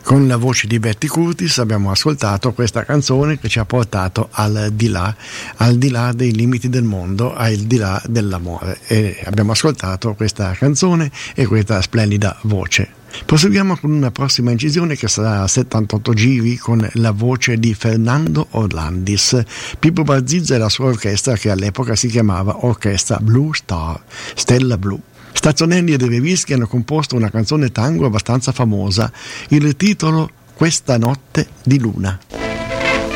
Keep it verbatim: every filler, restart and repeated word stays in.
Con la voce di Betty Curtis abbiamo ascoltato questa canzone che ci ha portato al di là, al di là dei limiti del mondo, al di là dell'amore, e abbiamo ascoltato questa canzone e questa splendida voce. Proseguiamo con una prossima incisione che sarà a settantotto giri con la voce di Fernando Orlandis, Pippo Barzizza e la sua orchestra, che all'epoca si chiamava Orchestra Blue Star, Stella Blu. Stazzonelli e De Revischi hanno composto una canzone tango abbastanza famosa, il titolo Questa notte di luna.